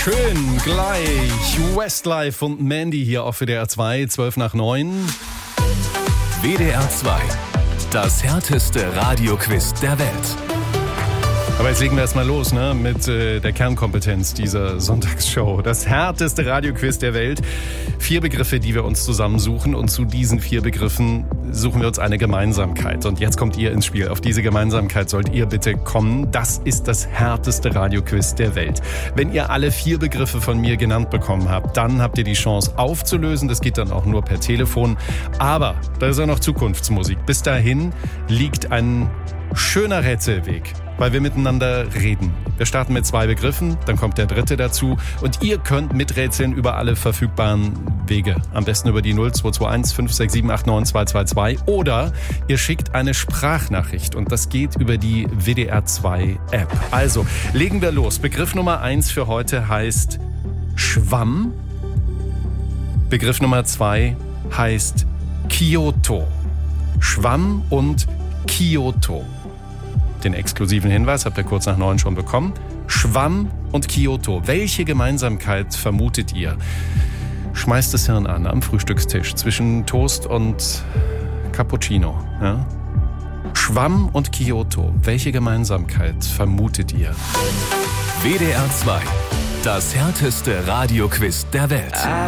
schön, gleich. Westlife und Mandy hier auf WDR 2, 12 nach 9. WDR 2, das härteste Radioquiz der Welt. Aber jetzt legen wir erstmal los, ne, mit der Kernkompetenz dieser Sonntagsshow. Das härteste Radioquiz der Welt. 4 Begriffe, die wir uns zusammensuchen. Und zu diesen 4 Begriffen suchen wir uns eine Gemeinsamkeit. Und jetzt kommt ihr ins Spiel. Auf diese Gemeinsamkeit sollt ihr bitte kommen. Das ist das härteste Radioquiz der Welt. Wenn ihr alle 4 Begriffe von mir genannt bekommen habt, dann habt ihr die Chance aufzulösen. Das geht dann auch nur per Telefon. Aber da ist ja noch Zukunftsmusik. Bis dahin liegt ein schöner Rätselweg, weil wir miteinander reden. Wir starten mit 2 Begriffen, dann kommt der dritte dazu und ihr könnt miträtseln über alle verfügbaren Wege. Am besten über die 0221 567 89222 oder ihr schickt eine Sprachnachricht und das geht über die WDR 2 App. Also, legen wir los. Begriff Nummer 1 für heute heißt Schwamm. Begriff Nummer 2 heißt Kyoto. Schwamm und Kyoto. Den exklusiven Hinweis habt ihr kurz nach 9 schon bekommen. Schwamm und Kyoto. Welche Gemeinsamkeit vermutet ihr? Schmeißt das Hirn an am Frühstückstisch zwischen Toast und Cappuccino. Ja? Schwamm und Kyoto. Welche Gemeinsamkeit vermutet ihr? WDR 2, das härteste Radioquiz der Welt.